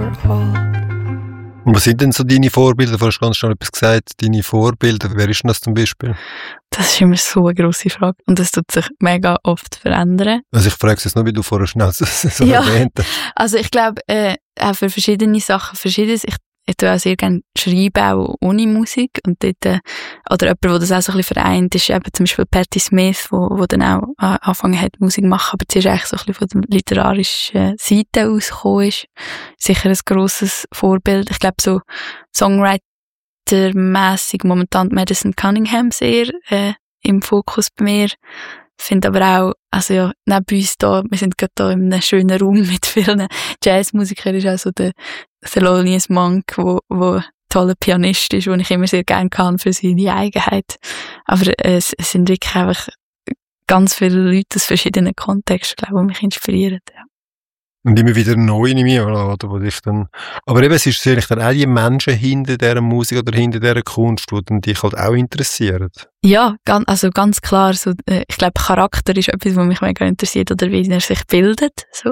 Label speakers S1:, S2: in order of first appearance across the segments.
S1: Und was sind denn so deine Vorbilder? Du hast ganz schnell etwas gesagt, deine Vorbilder. Wer ist denn das zum Beispiel?
S2: Das ist immer so eine grosse Frage. Und das tut sich mega oft verändern.
S1: Also ich frage es jetzt nur, wie du vorher schnell so erwähnt hast.
S2: Also ich glaube, auch für verschiedene Sachen verschiedenes. Ich tue auch sehr gerne schreiben, auch ohne Musik. Und dort, oder jemand, der das auch so ein bisschen vereint, ist eben zum Beispiel Patti Smith, wo dann auch angefangen hat, Musik zu machen, aber zuerst eigentlich so ein bisschen von der literarischen Seite ausgekommen ist. Sicher ein grosses Vorbild. Ich glaube, so Songwriter-mässig momentan Madison Cunningham sehr im Fokus bei mir. Ich finde aber auch, also ja, neben uns da, wir sind gerade da in einem schönen Raum mit vielen Jazzmusikern, ist auch so der Thelonious Monk, wo toller Pianist ist, den ich immer sehr gerne kann für seine Eigenheit. Aber es sind wirklich einfach ganz viele Leute aus verschiedenen Kontexten, glaube ich, die mich inspirieren. Ja.
S1: Und immer wieder neu in mir, oder? Wo dich dann, aber eben, es ist sicherlich dann auch die Menschen hinter dieser Musik oder hinter dieser Kunst, die dann dich halt auch interessieren.
S2: Ja, ganz klar. So, ich glaube, Charakter ist etwas, was mich mega interessiert, oder wie er sich bildet. So.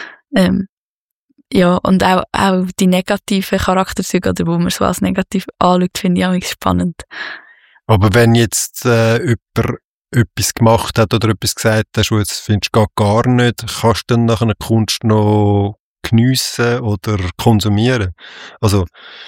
S2: Ja, und auch die negativen Charakterzüge, oder wo man so als negativ anschaut, finde ich auch spannend.
S1: Aber wenn jetzt jemand etwas gemacht hat oder etwas gesagt hast, was jetzt findest du gar nicht, kannst du dann nach einer Kunst noch geniessen oder konsumieren? Also,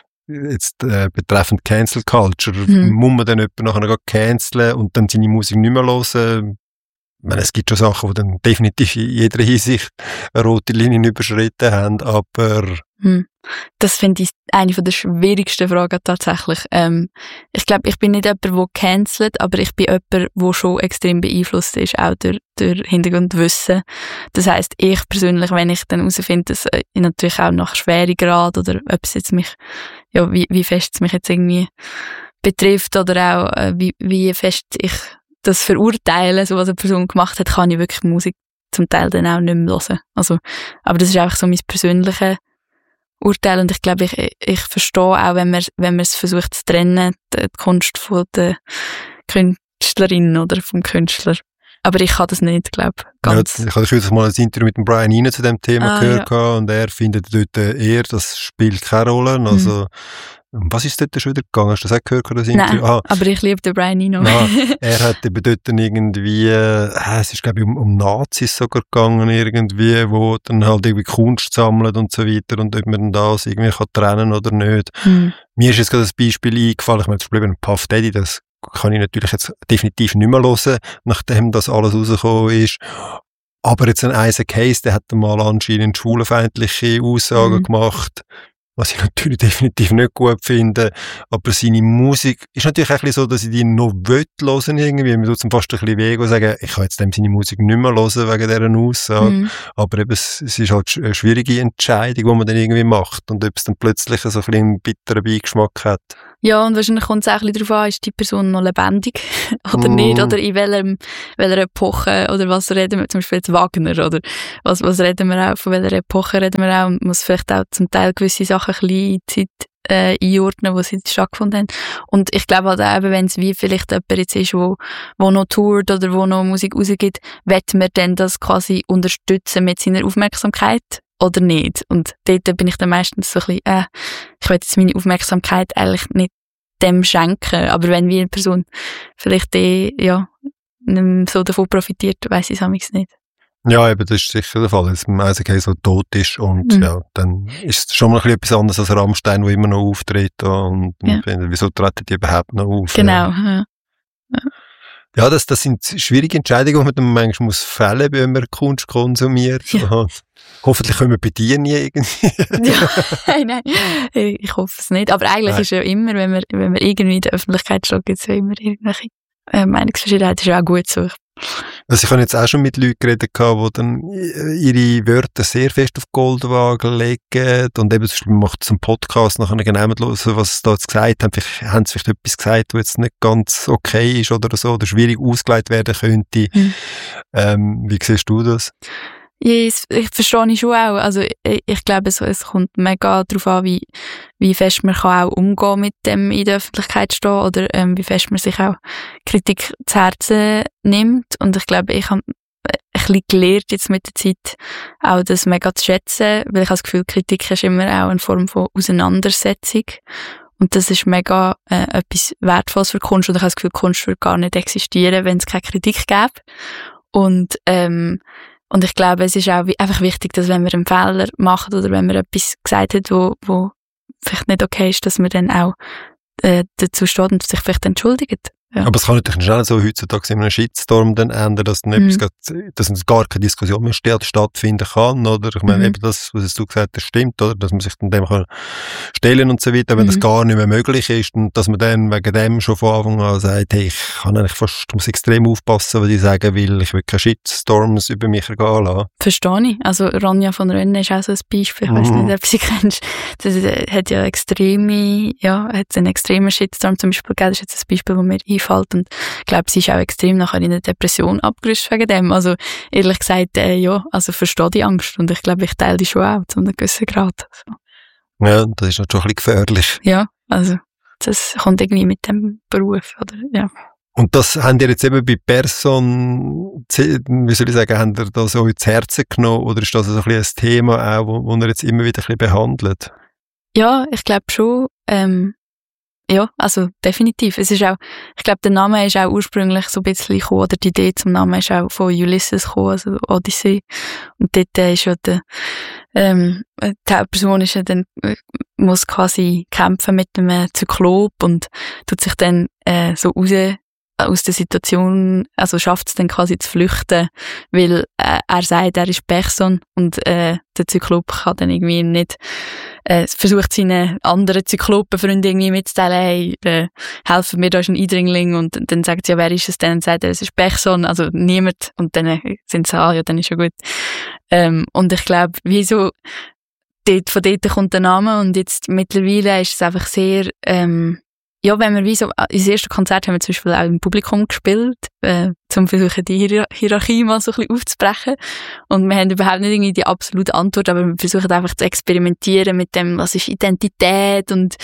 S1: jetzt betreffend Cancel Culture, muss man dann jemanden nachher canceln und dann seine Musik nicht mehr hören? Ich meine, es gibt schon Sachen, die dann definitiv in jeder Hinsicht eine rote Linie überschritten haben, aber...
S2: Das finde ich eine der schwierigsten Fragen tatsächlich. Ich glaube, ich bin nicht jemand, der cancelt, aber ich bin jemand, der schon extrem beeinflusst ist, auch durch Hintergrundwissen. Das heisst, ich persönlich, wenn ich dann herausfinde, dass ich natürlich auch nach Schweregrad oder ob es jetzt mich, ja, wie fest es mich jetzt irgendwie betrifft oder auch wie fest ich das verurteile, so was eine Person gemacht hat, kann ich wirklich Musik zum Teil dann auch nicht mehr hören. Also, aber das ist einfach so mein persönliches Urteil und ich glaube, ich verstehe auch, wenn man es versucht zu trennen, die Kunst von der Künstlerin oder vom Künstler. Aber ich kann das nicht, glaube ich. Ganz.
S1: Ja, ich hatte kürzlich mal ein Interview mit dem Brian Eno zu dem Thema gehört und er findet dort eher, das spielt keine Rolle. Also, was ist dort schon wieder gegangen? Hast du das auch gehört, das Interview?
S2: Nein, aber ich liebe den Brian Eno.
S1: Er hat eben dort dann irgendwie, es ist glaube ich um Nazis sogar gegangen irgendwie, wo dann halt irgendwie Kunst sammeln und so weiter und ob man das irgendwie kann trennen oder nicht. Mir ist jetzt gerade das Beispiel eingefallen, ich meine zum Beispiel Puff Daddy, das kann ich natürlich jetzt definitiv nicht mehr hören, nachdem das alles rausgekommen ist. Aber jetzt ein Isaac Hayes, der hat mal anscheinend schwulenfeindliche Aussagen gemacht, was ich natürlich definitiv nicht gut finde. Aber seine Musik ist natürlich auch ein bisschen so, dass ich die noch hören irgendwie. Mir tut es fast ein bisschen weh und sagen, ich kann jetzt dem seine Musik nicht mehr hören wegen dieser Aussage. Aber eben, es ist halt eine schwierige Entscheidung, die man dann irgendwie macht. Und ob es dann plötzlich so ein bisschen einen bitteren Beigeschmack hat.
S2: Ja, und wahrscheinlich kommt es auch ein bisschen darauf an, ist die Person noch lebendig oder nicht, oder in welcher Epoche, oder was reden wir, zum Beispiel jetzt Wagner, oder was reden wir auch, von welcher Epoche reden wir auch, und muss vielleicht auch zum Teil gewisse Sachen ein bisschen in die Zeit einordnen, wo sie stattgefunden haben. Und ich glaube halt auch, wenn es wie vielleicht jemand jetzt ist, wo noch tourt oder wo noch Musik rausgibt, wird man dann das quasi unterstützen mit seiner Aufmerksamkeit oder nicht. Und dort bin ich dann meistens so ein bisschen, ich will jetzt meine Aufmerksamkeit eigentlich nicht dem schenken. Aber wenn wie eine Person vielleicht nicht so davon profitiert, weiss ich es manchmal nicht.
S1: Ja, eben, das ist sicher der Fall. Wenn man Isaac Hayes so tot ist und ja, dann ist es schon mal ein bisschen etwas anderes als Rammstein, der immer noch auftritt und wieso treten die überhaupt noch auf?
S2: Genau,
S1: Ja, das sind schwierige Entscheidungen, die man dann manchmal muss fällen, wenn man Kunst konsumiert. Ja. Hoffentlich können wir bei dir nie irgendwie.
S2: Nein, ich hoffe es nicht. Aber eigentlich ist ja immer, wenn wir irgendwie in der Öffentlichkeit steht, gibt es ja immer irgendwelche Meinungsverschiedenheit. Das ist auch gut so.
S1: Also ich habe jetzt auch schon mit Leuten geredet, die dann ihre Wörter sehr fest auf Goldwagen legen und eben man macht so einen Podcast, nachher genau hören, was sie da jetzt gesagt haben. Vielleicht haben sie vielleicht etwas gesagt, was jetzt nicht ganz okay ist oder so, oder schwierig ausgelegt werden könnte. Wie siehst du das?
S2: Ich verstehe ich schon auch. Also ich glaube, es kommt mega darauf an, wie fest man kann auch umgehen mit dem in der Öffentlichkeit stehen oder wie fest man sich auch Kritik zu Herzen nimmt. Und ich glaube, ich habe bisschen gelernt jetzt mit der Zeit, auch das mega zu schätzen, weil ich habe das Gefühl, Kritik ist immer auch eine Form von Auseinandersetzung. Und das ist mega etwas Wertvolles für Kunst. Und ich habe das Gefühl, Kunst würde gar nicht existieren, wenn es keine Kritik gäbe. Und ich glaube, es ist auch einfach wichtig, dass wenn wir einen Fehler machen oder wenn man etwas gesagt hat, wo vielleicht nicht okay ist, dass man dann auch dazu steht und sich vielleicht entschuldigt. Ja.
S1: Aber es kann natürlich schnell so heutzutage in einem Shitstorm dann ändern, dass dann dass gar keine Diskussion mehr stattfinden kann, oder? Ich meine, eben das, was du gesagt hast, stimmt, oder? Dass man sich dann dem kann stellen und so weiter. Wenn das gar nicht mehr möglich ist, und dass man dann wegen dem schon von Anfang an sagt, hey, ich kann eigentlich muss extrem aufpassen, was ich sage, weil ich will keine Shitstorms über mich ergehen lassen.
S2: Verstehe ich. Also Ronja von Rönne ist auch so ein Beispiel. Ich weiss nicht, ob sie kennst. Das hat ja einen extremen Shitstorm zum Beispiel gegeben. Das ist jetzt ein Beispiel, das mir einfällt. Und ich glaube, sie ist auch extrem nachher in eine Depression abgerutscht wegen dem. Also ehrlich gesagt, also verstehe die Angst. Und ich glaube, ich teile die schon auch zu einem gewissen Grad. So.
S1: Ja, das ist natürlich schon ein bisschen gefährlich.
S2: Ja, also das kommt irgendwie mit dem Beruf, oder? Ja.
S1: Und das haben ihr jetzt eben bei Person, wie soll ich sagen, haben ihr das auch ins Herzen genommen, oder ist das so ein bisschen ein Thema auch, wo ihr jetzt immer wieder ein bisschen behandelt?
S2: Ja, ich glaube schon, ja, also definitiv. Es ist auch, ich glaube, der Name ist auch ursprünglich so ein bisschen gekommen, oder die Idee zum Namen ist auch von Ulysses gekommen, also Odyssey. Und dort ist ja die Hauptperson ist ja dann, muss quasi kämpfen mit einem Zyklop und tut sich dann so aus der Situation, also schafft es dann quasi zu flüchten, weil er sagt, er ist Person und der Zyklop kann dann irgendwie nicht versucht seinen anderen Zyklopenfreunden irgendwie mitzuteilen, hey, helfen mir, da ist ein Eindringling, und dann sagt sie, ja, wer ist es denn? Und sagt er, es ist Person, also niemand, und dann sind sie, ja, dann ist ja gut. Und ich glaube, wieso von dort kommt der Name, und jetzt mittlerweile ist es einfach sehr, ja, wenn wir das erste Konzert haben wir zum Beispiel auch im Publikum gespielt, zum versuchen, die Hierarchie mal so ein bisschen aufzubrechen. Und wir haben überhaupt nicht irgendwie die absolute Antwort, aber wir versuchen einfach zu experimentieren mit dem, was ist Identität und,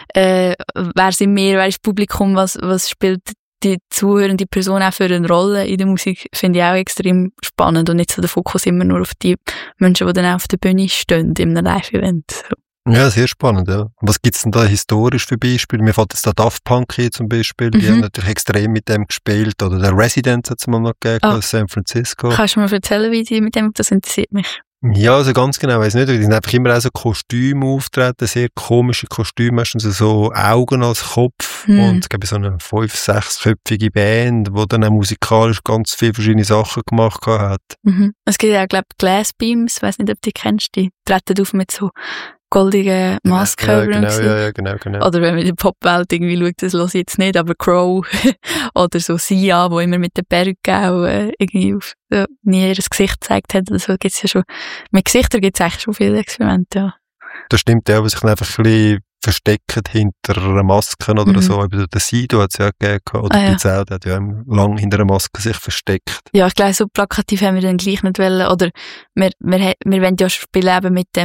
S2: wer sind wir, wer ist Publikum, was spielt die zuhörende Person auch für eine Rolle in der Musik, finde ich auch extrem spannend, und nicht so der Fokus immer nur auf die Menschen, die dann auch auf der Bühne stehen, in einem Live-Event. So.
S1: Ja, sehr spannend, ja. Was gibt's denn da historisch für Beispiele? Mir fällt jetzt da Daft Punk hier zum Beispiel, die haben natürlich extrem mit dem gespielt, oder der Resident hat es mal noch gegeben, aus San Francisco.
S2: Kannst du mir erzählen, wie die mit dem, das interessiert mich.
S1: Ja, also ganz genau, weiss nicht, die sind einfach immer auch so Kostüme auftreten, sehr komische Kostüme, meistens so Augen als Kopf, und es gibt so eine 5-, 6-köpfige Band, die dann auch musikalisch ganz viele verschiedene Sachen gemacht hat.
S2: Es gibt ja auch, glaube ich, Glassbeams, ich weiss nicht, ob du die kennst, die treten auf mit so goldige Masken.
S1: Ja, genau.
S2: Oder wenn man in die Popwelt irgendwie schaut, das höre ich jetzt nicht, aber Crow oder so Sia, wo immer mit der Perücke auch irgendwie nie ihr Gesicht gezeigt hat. Also gibt's ja schon, mit Gesichtern gibt es eigentlich schon viele Experimente, ja.
S1: Das stimmt ja, aber sich einfach ein bisschen verstecken hinter einer Maske oder so. Eben der Sido hat es ja gegeben, oder die Zell, der hat ja lang hinter einer Maske sich versteckt. Ja,
S2: ich glaube, so plakativ haben wir dann gleich nicht wollen, oder wir wollen ja spielen eben mit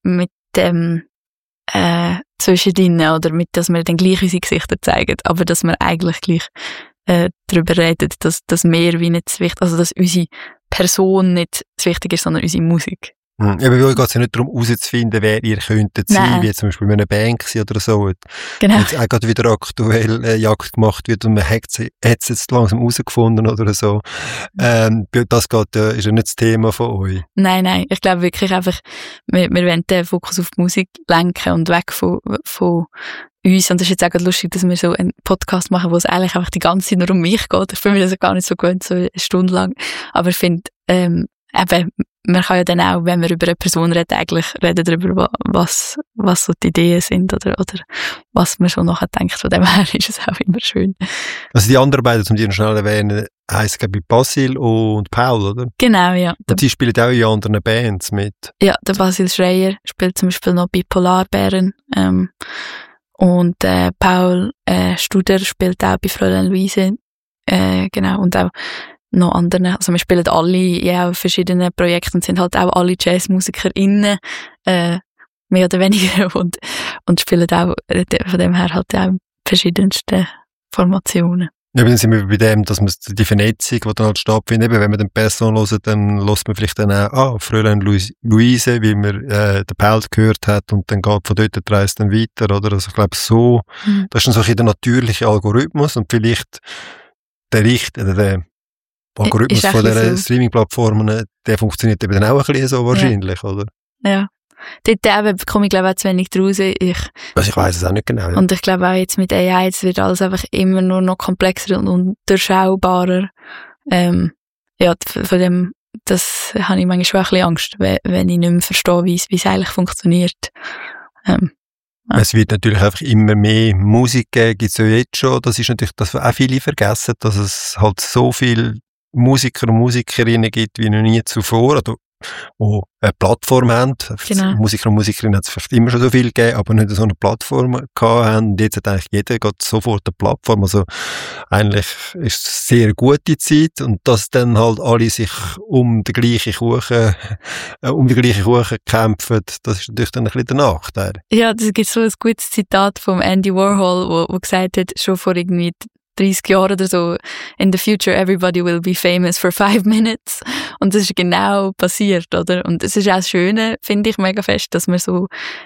S2: dem zwischendrin, oder mit, dass wir dann gleich unsere Gesichter zeigen, aber dass wir eigentlich gleich darüber reden, dass wir wie nicht das Wichtige, also dass unsere Person nicht das Wichtige ist, sondern unsere Musik.
S1: Eben, weil geht es ja nicht darum, herauszufinden, wer ihr könntet sein, wie zum Beispiel mit einer Band oder so.
S2: Genau.
S1: Jetzt auch gerade wieder aktuell Jagd gemacht wird und man hat es jetzt langsam herausgefunden oder so. Das ist ja nicht das Thema von euch.
S2: Nein. Ich glaube wirklich einfach, wir wollen den Fokus auf die Musik lenken und weg von uns. Und das ist jetzt auch gerade lustig, dass wir so einen Podcast machen, wo es eigentlich einfach die ganze Zeit nur um mich geht. Ich bin mir das gar nicht so gewöhnt, so eine Stunde lang. Aber ich finde, eben, man kann ja dann auch, wenn wir über eine Person reden, eigentlich reden darüber, was so die Ideen sind oder was man schon nachher denkt. Von dem her ist es auch immer schön.
S1: Also die anderen beiden, um die noch schnell erwähnen, heissen glaube ich Basil und Paul, oder?
S2: Genau, ja.
S1: Und die spielen auch in anderen Bands mit. Ja,
S2: der Basil Schreier spielt zum Beispiel noch bei Polarbären. Und Paul Studer spielt auch bei Fräulein Luise. Genau, und auch noch anderen. Also wir spielen alle in verschiedenen Projekten und sind halt auch alle JazzmusikerInnen, mehr oder weniger, und spielen auch von dem her halt auch verschiedenste Formationen.
S1: Ja, aber dann sind wir bei dem, dass man die Vernetzung, die dann halt stattfindet, eben, wenn man den Person hört, dann hört man vielleicht dann auch, Fräulein Luise, wie man den Pelt gehört hat und dann geht von dort die Reise dann weiter, oder? Also ich glaube so, das ist dann so ein bisschen der natürliche Algorithmus und vielleicht der Algorithmus von diesen so. Streaming-Plattformen, der funktioniert eben dann auch ein bisschen so wahrscheinlich, oder?
S2: Ja. Dort komme ich, glaube ich, auch zu wenig draus. Ich
S1: weiss es auch nicht genau. Ja.
S2: Und ich glaube auch jetzt mit AI, jetzt wird alles einfach immer nur noch komplexer und durchschaubarer. Ja, von dem, das habe ich manchmal schon ein bisschen Angst, wenn ich nicht mehr verstehe, wie es eigentlich funktioniert. Ja.
S1: Es wird natürlich einfach immer mehr Musik geben, gibt es ja jetzt schon. Das ist natürlich, dass auch viele vergessen, dass es halt so viele Musiker und Musikerinnen gibt wie noch nie zuvor, oder die eine Plattform haben. Genau. Musiker und Musikerinnen hat es vielleicht immer schon so viel gegeben, aber nicht so eine Plattform gehabt haben. Und jetzt hat eigentlich jeder sofort eine Plattform. Also eigentlich ist es eine sehr gute Zeit und dass dann halt alle sich um die gleiche Kuchen kämpfen, das ist natürlich dann ein bisschen der Nachteil.
S2: Ja, das gibt so ein gutes Zitat von Andy Warhol, wo gesagt hat, schon vor irgendwie 30 Jahre oder so, in the future everybody will be famous for 5 minutes. Und das ist genau passiert, oder? Und es ist auch das Schöne, finde ich mega fest, dass man so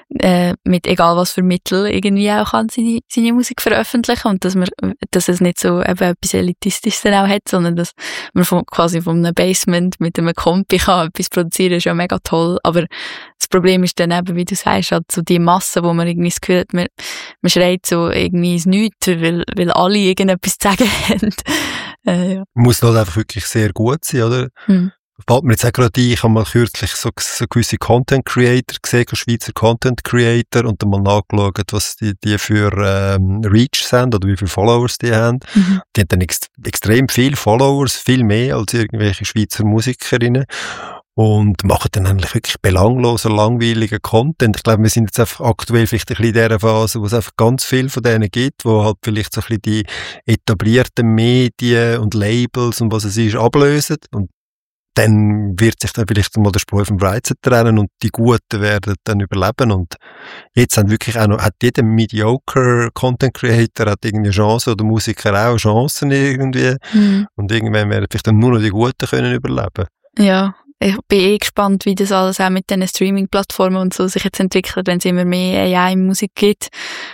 S2: mit egal was für Mittel irgendwie auch kann seine Musik veröffentlichen und dass es nicht so eben etwas Elitistisches dann auch hat, sondern dass man quasi von einem Basement mit einem Kompi kann etwas produzieren, ist ja mega toll. Aber das Problem ist dann eben, wie du sagst, halt so die Masse, wo man irgendwie das Gefühl hat, man schreit so irgendwie ins Nichts, weil alle irgendetwas zu sagen haben. Ja.
S1: Muss halt einfach wirklich sehr gut sein, oder? Fällt mir jetzt auch gerade ein, ich habe mal kürzlich so gewisse Content Creator gesehen, Schweizer Content Creator, und dann mal nachgeschaut, was die für Reach sind oder wie viele Followers die haben. Die haben dann extrem viele Followers, viel mehr als irgendwelche Schweizer Musikerinnen. Und machen dann eigentlich wirklich belanglosen, langweiligen Content. Ich glaube, wir sind jetzt einfach aktuell vielleicht ein bisschen in dieser Phase, wo es einfach ganz viel von denen gibt, wo halt vielleicht so ein bisschen die etablierten Medien und Labels und was es ist, ablösen. Und dann wird sich dann vielleicht mal der Spreu vom Weizen trennen und die Guten werden dann überleben. Und jetzt hat wirklich auch noch, hat jeder mediocre Content Creator hat irgendwie Chancen oder Musiker auch Chancen irgendwie. Und irgendwann werden vielleicht dann nur noch die Guten können überleben.
S2: Ja. Ich bin gespannt, wie das alles auch mit diesen Streaming-Plattformen und so sich jetzt entwickelt, wenn es immer mehr AI-Musik gibt.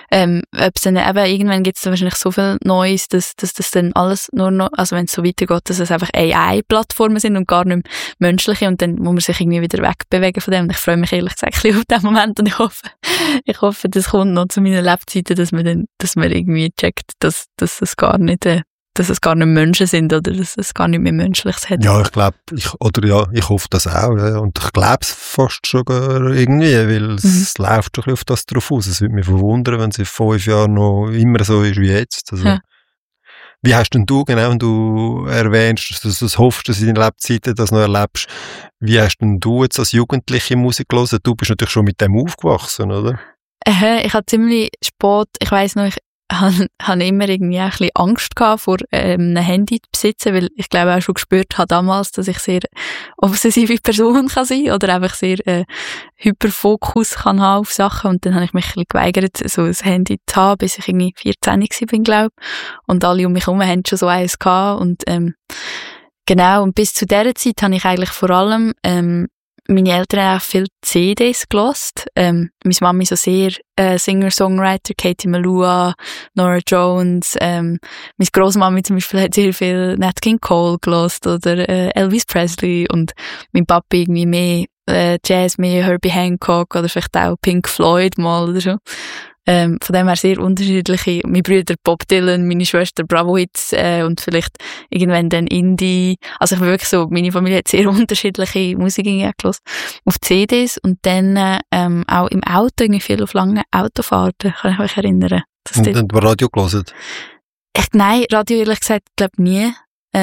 S2: Ob es dann eben, irgendwann gibt es dann wahrscheinlich so viel Neues, dass das dann alles nur noch, also wenn es so weitergeht, dass es einfach AI-Plattformen sind und gar nicht mehr menschliche, und dann muss man sich irgendwie wieder wegbewegen von dem. Und ich freue mich ehrlich gesagt ein bisschen auf den Moment und ich hoffe, das kommt noch zu meinen Lebzeiten, dass man irgendwie checkt, dass es gar nicht Menschen sind oder dass es gar nicht mehr Menschliches hat.
S1: Ja, ich glaube, ich hoffe das auch. Ja. Und ich glaube es fast sogar irgendwie, weil es läuft schon ein bisschen auf das drauf aus. Es würde mich verwundern, wenn es in 5 Jahren noch immer so ist wie jetzt. Also, Wie hast denn du, genau, wenn du erwähnst, dass du das hoffst, dass du in deiner Lebzeiten das noch erlebst, wie hast denn du jetzt als Jugendliche Musik gehört? Du bist natürlich schon mit dem aufgewachsen, oder?
S2: Ich habe ziemlich spät, ich weiss noch, ich habe immer irgendwie ein bisschen Angst gehabt, vor einem Handy zu besitzen, weil ich glaube auch schon gespürt habe damals, dass ich sehr obsessive Person kann sein oder einfach sehr Hyperfokus kann haben auf Sachen, und dann habe ich mich ein bisschen geweigert, so ein Handy zu haben, bis ich irgendwie 14 war, glaube ich. Und alle um mich herum haben schon so eins gehabt und genau, und bis zu dieser Zeit habe ich eigentlich vor allem meine Eltern haben auch viel CDs gehört. Meine Mami so sehr Singer-Songwriter, Katie Melua, Nora Jones. Meine Grossmami zum Beispiel hat sehr viel Nat King Cole gehört oder Elvis Presley, und mein Papa irgendwie mehr Jazz, mehr Herbie Hancock oder vielleicht auch Pink Floyd mal oder so. Von dem her sehr unterschiedliche, meine Brüder Bob Dylan, meine Schwester Bravo Hits und vielleicht irgendwann dann Indie. Also ich bin wirklich so, meine Familie hat sehr unterschiedliche Musik gehört auf CDs, und dann auch im Auto, irgendwie viel auf langen Autofahrten, kann ich mich erinnern.
S1: Und dann Radio gehört?
S2: Nein, Radio ehrlich gesagt, glaube nie.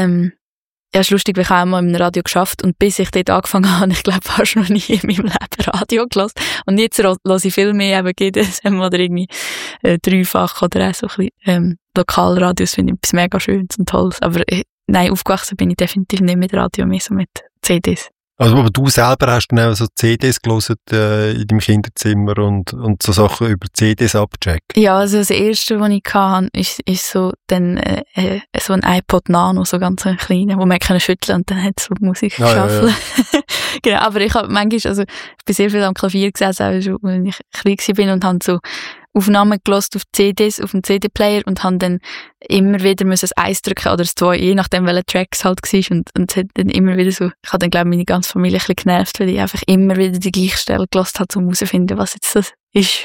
S2: Ja, ist lustig, weil ich auch mal im Radio geschafft, und bis ich dort angefangen habe, ich glaube fast noch nie in meinem Leben Radio gehört. Und jetzt höre ich viel mehr eben GDSM oder irgendwie dreifach oder auch so ein bisschen Lokalradios, finde ich etwas mega Schönes und Tolles. Aber nein, aufgewachsen bin ich definitiv nicht mit Radio, mehr so mit CDs.
S1: Also, aber du selber hast dann auch so CDs gehört in deinem Kinderzimmer und so Sachen über CDs abgecheckt?
S2: Ja, also das erste, was ich hatte, ist so dann so ein iPod Nano, so ganz ein kleiner, wo man schütteln kann und dann hat so Musik geschaffen. Ja. Genau, aber ich habe manchmal, also ich bin sehr viel am Klavier gesessen, auch schon, als ich klein war und habe so Aufnahmen gehört auf CDs, auf dem CD-Player und habe dann immer wieder das 1 drücken oder das 2, je nachdem, welcher Track es halt war. Und es hat dann immer wieder so, ich habe dann, glaube ich, meine ganze Familie ein bisschen genervt, weil ich einfach immer wieder die gleiche Stelle gehört habe, um herauszufinden, was jetzt das ist.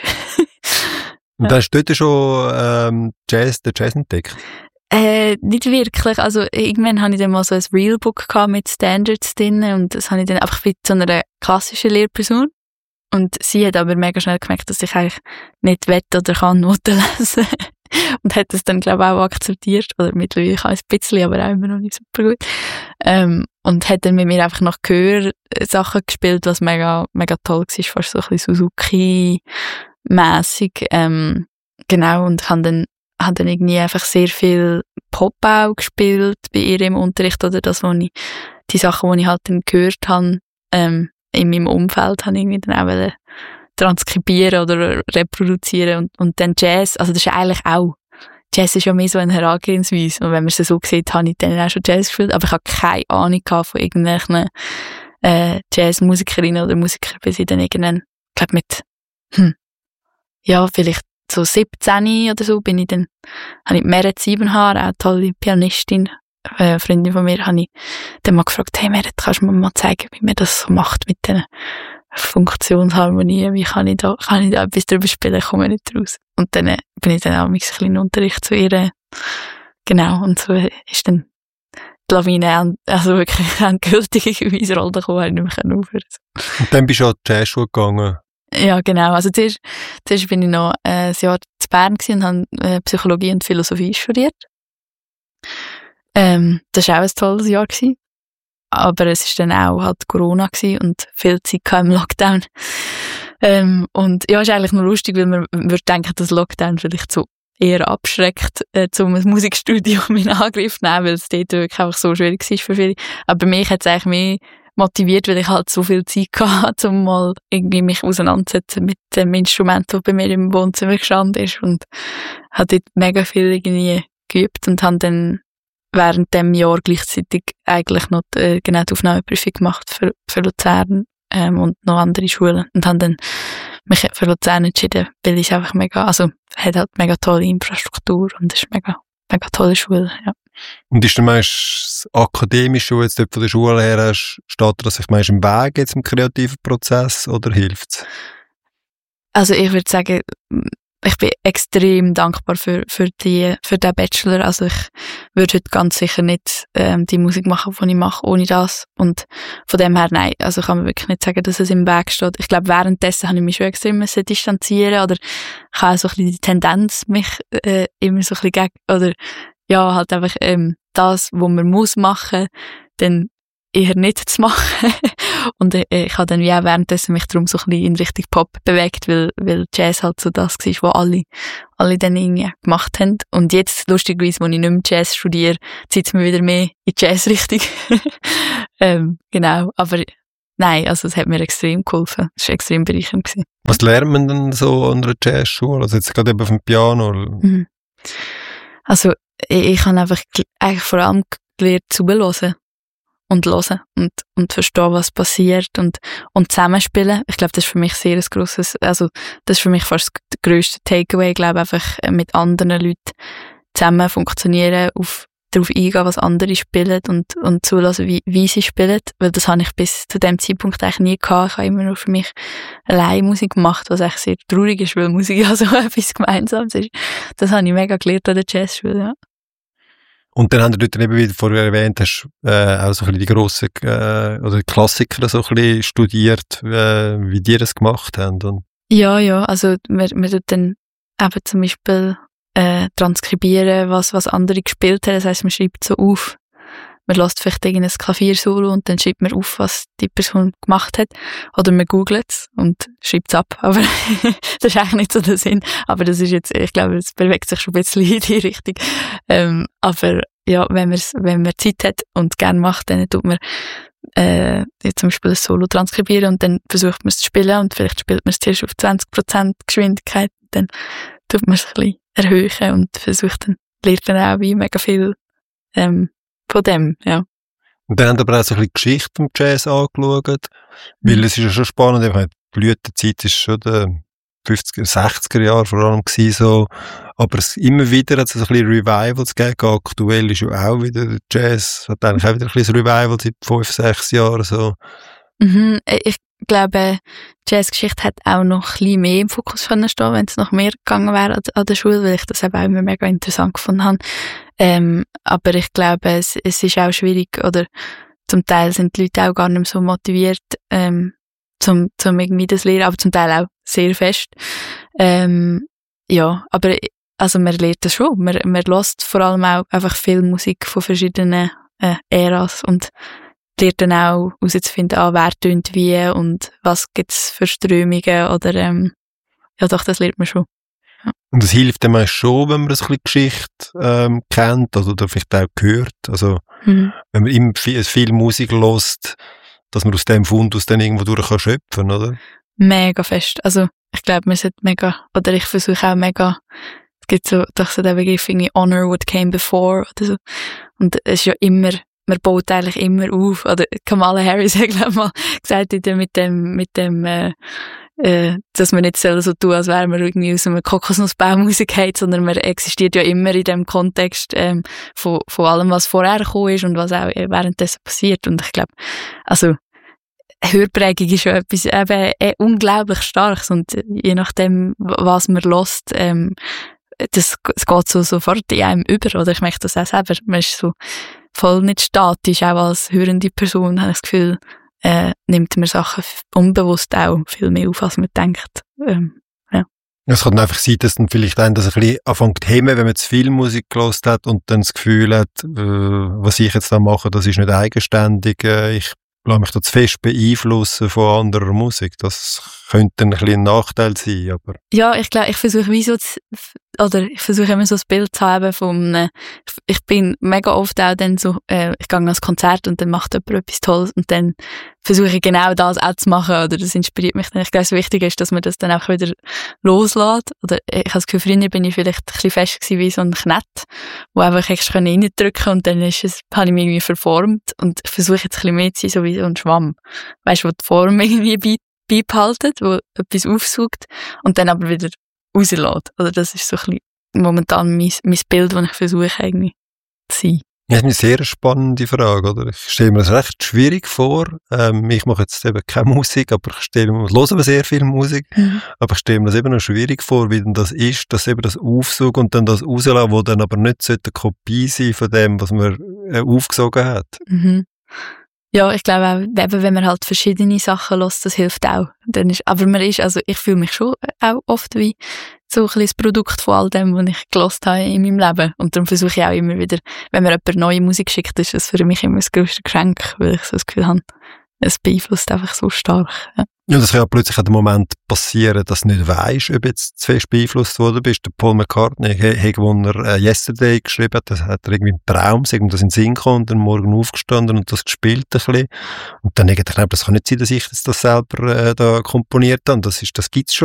S1: Und hast du dort schon den Jazz entdeckt?
S2: Nicht wirklich. Also irgendwann hatte ich dann mal so ein Realbook mit Standards drin und das habe ich dann einfach mit so einer klassischen Lehrperson. Und sie hat aber mega schnell gemerkt, dass ich eigentlich nicht will oder kann Noten lesen. Und hat das dann, glaube ich, auch akzeptiert. Oder mittlerweile kann ich ein bisschen, aber auch immer noch nicht super gut. Und hat dann mit mir einfach nach Gehör Sachen gespielt, was mega, mega toll war. Fast so ein bisschen Suzuki-mässig. Genau. Und habe dann irgendwie einfach sehr viel Pop auch gespielt bei ihr im Unterricht. Oder das, die Sachen, die ich halt dann gehört habe, in meinem Umfeld habe ich irgendwie dann auch transkribieren oder reproduzieren und dann Jazz, also das ist eigentlich auch, Jazz ist ja mehr so eine Herangehensweise und wenn man es so sieht, habe ich dann auch schon Jazz gespielt, aber ich habe keine Ahnung von irgendwelchen Jazzmusikerinnen oder Musikern, bis ich dann irgendwann, ich glaube mit, ja, vielleicht so 17 oder so, habe ich Meret Siebenhaar, auch eine tolle Pianistin, eine Freundin von mir, habe ich dann mal gefragt, hey Meret, kannst du mir mal zeigen, wie man das so macht mit den Funktionsharmonien, wie kann ich da etwas drüber spielen, komme ich nicht raus. Und dann bin ich dann auch mit einem kleinen Unterricht zu ihr, genau, und so ist dann die Lawine, also wirklich endgültig in meine Rolle gekommen, habe ich nicht mehr aufhören.
S1: Und dann bist du an die Jazzschule gegangen?
S2: Ja, genau, also zuerst bin ich noch ein Jahr zu Bern gewesen und habe Psychologie und Philosophie studiert. Das war auch ein tolles Jahr gewesen. Aber es war dann auch halt Corona gewesen und viel Zeit im Lockdown. Und ja, ist eigentlich noch lustig, weil man würde denken, dass Lockdown vielleicht so eher abschreckt, um ein Musikstudium in Angriff zu nehmen, weil es dort wirklich einfach so schwierig war für viele. Aber mich hat es eigentlich mehr motiviert, weil ich halt so viel Zeit hatte, um mal irgendwie mich auseinanderzusetzen mit dem Instrument, das bei mir im Wohnzimmer gestanden ist. Und habe dort mega viel irgendwie geübt und habe dann während dem Jahr gleichzeitig eigentlich noch die Aufnahmeprüfung gemacht für Luzern und noch andere Schulen und habe dann mich für Luzern entschieden, weil es einfach hat halt mega tolle Infrastruktur und es ist mega tolle Schule, ja.
S1: Und ist der meist akademisch, wo jetzt dort von der Schule her hast, steht das sich meist im Weg jetzt im kreativen Prozess oder hilft's?
S2: Also ich würde sagen, ich bin extrem dankbar für den Bachelor. Also ich würde heute ganz sicher nicht die Musik machen, die ich mache, ohne das. Und von dem her, nein. Also ich kann mir wirklich nicht sagen, dass es im Weg steht. Ich glaube, währenddessen habe ich mich schon extrem distanzieren oder ich habe so ein bisschen die Tendenz, mich immer so ein bisschen oder ja, halt einfach das, was man muss machen, dann eher nicht zu machen. Und ich habe dann wie auch währenddessen mich darum so ein bisschen in Richtung Pop bewegt, weil Jazz halt so das war, was alle dann irgendwie gemacht haben. Und jetzt, lustigerweise, wo ich nicht mehr Jazz studiere, zieht es mir wieder mehr in die Jazz-Richtung. Genau, aber nein, also es hat mir extrem geholfen. Es war extrem bereichernd gewesen.
S1: Was lernt man denn so an einer Jazzschule? Also jetzt gerade eben auf dem Piano?
S2: Mhm. Also ich habe einfach eigentlich vor allem gelernt, zuhören. Und hören und verstehen, was passiert und zusammenspielen. Ich glaube, das ist für mich sehr ein grosses, also das ist für mich fast der grösste Takeaway. Ich glaube, einfach mit anderen Leuten zusammen funktionieren, darauf eingehen, was andere spielen und zulassen, wie sie spielen. Weil das habe ich bis zu dem Zeitpunkt eigentlich nie gehabt. Ich habe immer nur für mich allein Musik gemacht, was eigentlich sehr traurig ist, weil Musik ja so etwas Gemeinsames ist. Das habe ich mega gelernt an der Jazzschule, ja.
S1: Und dann haben wir dort eben, wie du vorher erwähnt hast, auch so ein bisschen die grossen oder die Klassiker so ein bisschen studiert, wie die das gemacht haben. Und
S2: ja, also wir tut dann eben zum Beispiel transkribieren, was andere gespielt haben. Das heisst, man schreibt so auf, man lässt vielleicht irgendein Klaviersolo und dann schreibt man auf, was die Person gemacht hat. Oder man googelt es und schreibt es ab. Aber das ist eigentlich nicht so der Sinn. Aber das ist jetzt, ich glaube, es bewegt sich schon ein bisschen in die Richtung. Aber ja, wenn man Zeit hat und gerne macht, dann tut man zum Beispiel ein Solo transkribieren und dann versucht man es zu spielen und vielleicht spielt man es zuerst auf 20% Geschwindigkeit, dann tut man es ein bisschen erhöhen und lernt dann auch wie mega viel von dem, ja.
S1: Und dann haben wir aber auch so ein bisschen die Geschichte vom Jazz angeschaut, weil es ist ja schon spannend, ich meine, die Blütezeit ist schon der 50er, 60er Jahre vor allem gewesen, so. Aber immer wieder hat es so ein bisschen Revivals gegeben. Aktuell ist ja auch wieder der Jazz, hat eigentlich auch wieder ein bisschen Revival seit 5, 6 Jahren, so.
S2: Mhm. Ich glaube, die Jazzgeschichte hat auch noch ein bisschen mehr im Fokus können stehen, wenn es noch mehr gegangen wäre an der Schule, weil ich das eben auch immer mega interessant gefunden habe. Aber ich glaube, es ist auch schwierig, oder zum Teil sind die Leute auch gar nicht mehr so motiviert, zum irgendwie das lernen, aber zum Teil auch sehr fest. Ja, aber also man lernt das schon. Man hört vor allem auch einfach viel Musik von verschiedenen Äras und lernt dann auch herauszufinden, wer tönt wie und was gibt's für Strömungen oder ja doch, das lernt man schon. Ja.
S1: Und es hilft dem schon, wenn man ein bisschen Geschichte kennt oder vielleicht auch hört. Also wenn man immer viel Musik hört, dass man aus dem Fundus dann irgendwo durch kann schöpfen, oder?
S2: Mega fest. Also ich glaube, man sollte mega, oder ich versuche auch mega, es gibt so den Begriff irgendwie Honor what came before oder so. Und es ist ja immer, man baut eigentlich immer auf. Oder Kamala Harris hat, glaube ich, mal gesagt, mit dem dass man nicht so tun, als wäre man irgendwie aus einem Kokosnussbaum rausgefallen, sondern man existiert ja immer in dem Kontext von allem, was vorher gekommen ist und was auch währenddessen passiert. Und ich glaube, also Hörprägung ist ja etwas eben unglaublich Starkes und je nachdem, was man hört, es geht so sofort in einem über, oder ich merke das auch selber, man ist so voll nicht statisch, auch als hörende Person habe ich das Gefühl, nimmt man Sachen unbewusst auch viel mehr auf, als man denkt. Ja.
S1: Es kann einfach sein, dass dann vielleicht einen das ein bisschen anfängt zu hemmen, wenn man zu viel Musik gehört hat und dann das Gefühl hat, was ich jetzt da mache, das ist nicht eigenständig, ich lasse mich da zu fest beeinflussen von anderer Musik. Das könnte ein bisschen ein Nachteil sein, aber...
S2: Ja, ich glaube, ich versuche ich versuche immer so das Bild zu haben von ich bin mega oft auch dann so, ich gehe ans Konzert und dann macht jemand etwas Tolles und dann versuche ich genau das auch zu machen, oder das inspiriert mich dann. Ich glaube, das Wichtige ist, dass man das dann auch wieder loslässt, oder ich habe das Gefühl, früher bin ich vielleicht ein bisschen fest gewesen wie so ein Knett, wo einfach extra reindrücken und dann habe ich mich irgendwie verformt und ich versuche jetzt ein bisschen mehr zu sein, so wie so ein Schwamm. Weißt du, wo die Form irgendwie beibehaltet, wo etwas aufsaugt und dann aber wieder rauslässt. Oder das ist so ein bisschen momentan mein Bild, das ich versuche irgendwie zu sein.
S1: Das ist eine sehr spannende Frage, oder? Ich stelle mir das recht schwierig vor. Ich mache jetzt eben keine Musik, aber ich höre sehr viel Musik, aber ich stelle mir das eben noch schwierig vor, wie denn das ist, dass eben das Aufsaugen und dann das rauslassen, wo dann aber nicht eine Kopie sein von dem, was man aufgesogen hat.
S2: Mhm. Ja, ich glaube auch, eben, wenn man halt verschiedene Sachen hört, das hilft auch. Aber ich fühle mich schon auch oft wie so ein bisschen das Produkt von all dem, was ich gehört habe in meinem Leben. Und darum versuche ich auch immer wieder, wenn mir jemand neue Musik schickt, ist das für mich immer das grösste Geschenk, weil ich so das Gefühl habe, es beeinflusst einfach so stark. Ja.
S1: Ja, das kann ja plötzlich an dem Moment passieren, dass du nicht weisst, ob jetzt zu fest beeinflusst worden bist. Der Paul McCartney, wo er Yesterday geschrieben hat, das hat er irgendwie im Traum, das in den Sinn gekommen und dann morgen aufgestanden und das gespielt ein bisschen. Und dann ich glaube, das kann nicht sein, dass ich das selber da komponiert habe. Das gibt's schon.